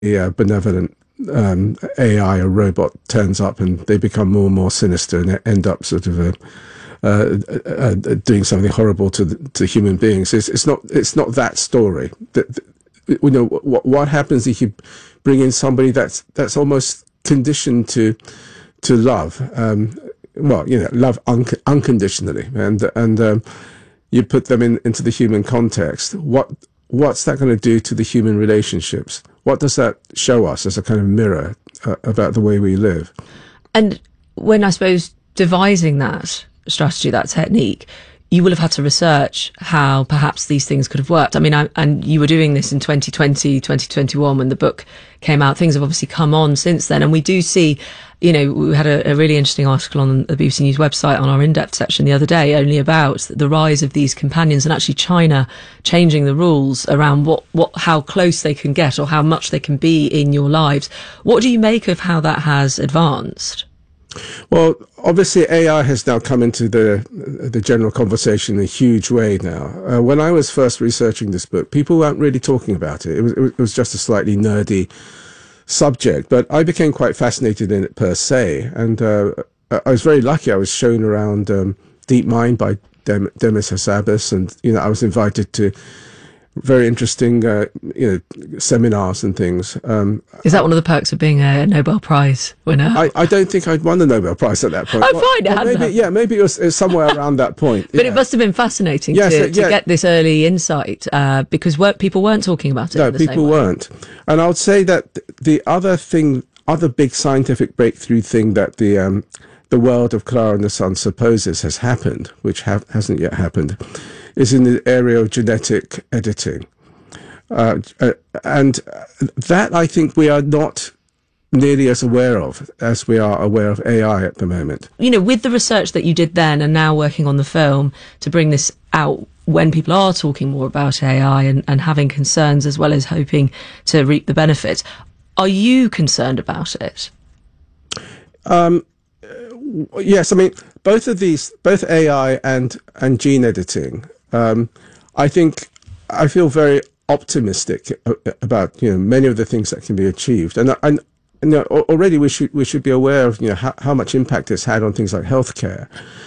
benevolent AI or robot turns up and they become more and more sinister and end up sort of doing something horrible to human beings. It's not that story. What happens if you bring in somebody that's almost conditioned to love, love unconditionally, and you put them into the human context. What's that going to do to the human relationships? What does that show us as a kind of mirror about the way we live? And when, I suppose, devising that strategy, that technique, you will have had to research how perhaps these things could have worked. I mean, and you were doing this in 2020, 2021 when the book came out. Things have obviously come on since then. And we do see, we had a really interesting article on the BBC News website on our in-depth section the other day, only about the rise of these companions and actually China changing the rules around how close they can get or how much they can be in your lives. What do you make of how that has advanced? Well, obviously AI has now come into the general conversation in a huge way now. When I was first researching this book, people weren't really talking about it. It was just a slightly nerdy subject, but I became quite fascinated in it per se. And I was very lucky. I was shown around DeepMind by Demis Hassabis, and I was invited to very interesting seminars and things. Is that one of the perks of being a Nobel Prize winner? I don't think I'd won the Nobel Prize at that point. Maybe it was somewhere around that point. But it must have been fascinating to get this early insight, because people weren't talking about it. No, people weren't. And I would say that the other big scientific breakthrough thing that the world of Clara and the Sun supposes has happened, which hasn't yet happened, is in the area of genetic editing. And that, I think, we are not nearly as aware of as we are aware of AI at the moment. With the research that you did then and now working on the film to bring this out when people are talking more about AI and having concerns as well as hoping to reap the benefits, are you concerned about it? Yes, I mean, both AI and gene editing, I feel very optimistic about many of the things that can be achieved, and already we should be aware of how much impact it's had on things like healthcare,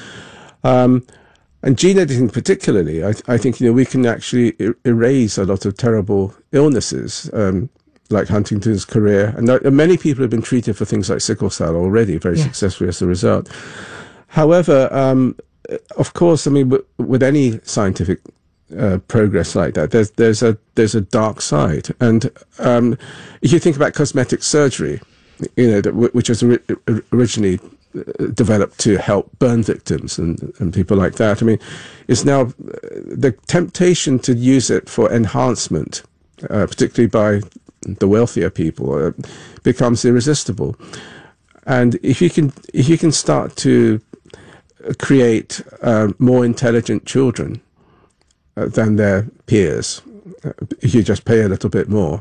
and gene editing particularly. I think we can actually erase a lot of terrible illnesses, like Huntington's chorea, and many people have been treated for things like sickle cell already very successfully as a result. However, of course, I mean, with any scientific progress like that, there's a dark side, and if you think about cosmetic surgery, which was originally developed to help burn victims and people like that, I mean, is now the temptation to use it for enhancement, particularly by the wealthier people, becomes irresistible. And if you can start to create more intelligent children than their peers, if you just pay a little bit more,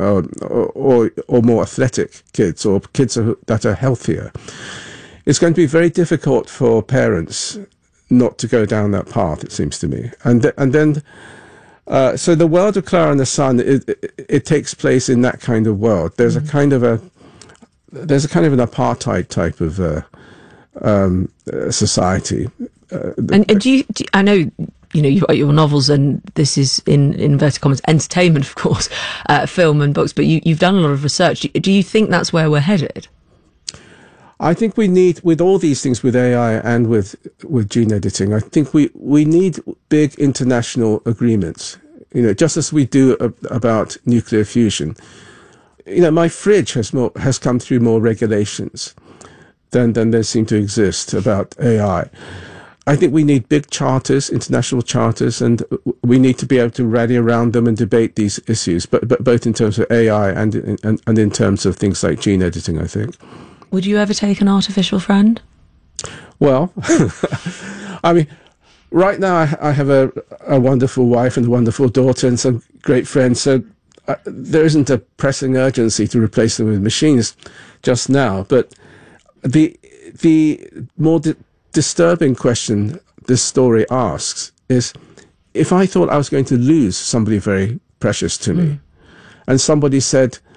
or more athletic kids, or kids that are healthier, it's going to be very difficult for parents not to go down that path, it seems to me. And then so the world of Clara and the Sun, it takes place in that kind of world. There's a kind of an apartheid type of society. And do you, I know, you've got your novels, and this is in inverted commas entertainment, of course, film and books, but you've done a lot of research. Do you think that's where we're headed? I think we need, with all these things, with AI and with gene editing, I think we need big international agreements, just as we do about nuclear fusion. My fridge has come through more regulations than there seem to exist about AI. I think we need big charters, international charters, and we need to be able to rally around them and debate these issues, but both in terms of AI and in terms of things like gene editing, I think. Would you ever take an artificial friend? Well, I mean, right now I have a wonderful wife and a wonderful daughter and some great friends, so there isn't a pressing urgency to replace them with machines just now. But the more disturbing question this story asks is, if I thought I was going to lose somebody very precious to me, and somebody said,